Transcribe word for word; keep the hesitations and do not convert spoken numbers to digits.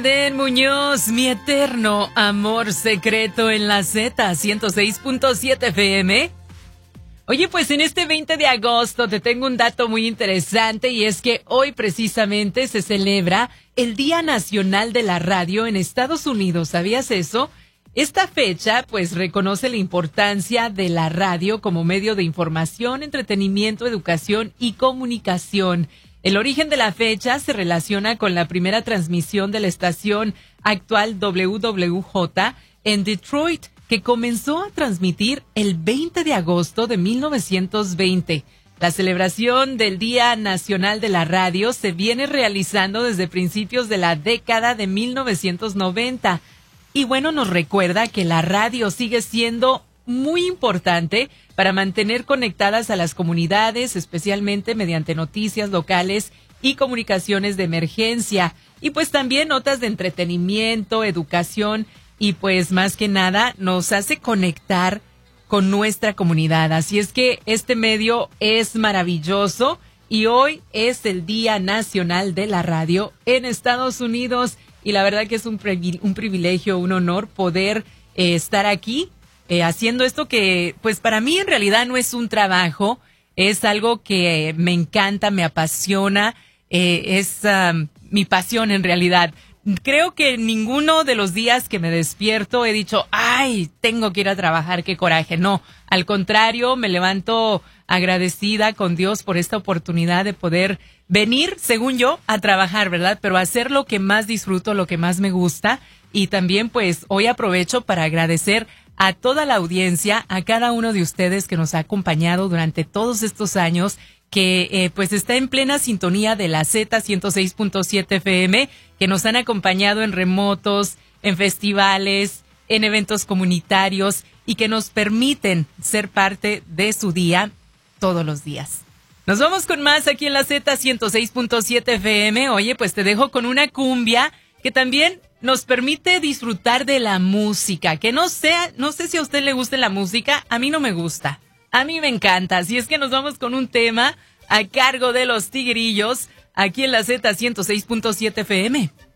Den Muñoz, mi eterno amor secreto en la Z ciento seis punto siete F M. Oye, pues en este veinte de agosto te tengo un dato muy interesante y es que hoy precisamente se celebra el Día Nacional de la Radio en Estados Unidos. ¿Sabías eso? Esta fecha pues reconoce la importancia de la radio como medio de información, entretenimiento, educación y comunicación. El origen de la fecha se relaciona con la primera transmisión de la estación actual W W J en Detroit, que comenzó a transmitir el veinte de agosto de mil novecientos veinte. La celebración del Día Nacional de la Radio se viene realizando desde principios de la década de mil novecientos noventa. Y bueno, nos recuerda que la radio sigue siendo muy importante para mantener conectadas a las comunidades, especialmente mediante noticias locales y comunicaciones de emergencia. Y pues también notas de entretenimiento, educación y pues más que nada nos hace conectar con nuestra comunidad. Así es que este medio es maravilloso y hoy es el Día Nacional de la Radio en Estados Unidos y la verdad que es un, privil- un privilegio, un honor poder eh, estar aquí eh, haciendo esto que pues para mí en realidad no es un trabajo, es algo que me encanta, me apasiona, eh, es um, mi pasión en realidad. Creo que ninguno de los días que me despierto he dicho, ay, tengo que ir a trabajar, qué coraje. No, al contrario, me levanto agradecida con Dios por esta oportunidad de poder venir, según yo, a trabajar, ¿verdad? Pero hacer lo que más disfruto, lo que más me gusta. Y también, pues, hoy aprovecho para agradecer a toda la audiencia, a cada uno de ustedes que nos ha acompañado durante todos estos años, que eh, pues está en plena sintonía de la Z ciento seis punto siete F M, que nos han acompañado en remotos, en festivales, en eventos comunitarios y que nos permiten ser parte de su día todos los días. Nos vamos con más aquí en la Z ciento seis punto siete F M. Oye, pues te dejo con una cumbia que también nos permite disfrutar de la música, que no sea, no sé si a usted le gusta la música, a mí no me gusta. A mí me encanta, así es que nos vamos con un tema a cargo de los Tigrillos aquí en la Z ciento seis punto siete F M.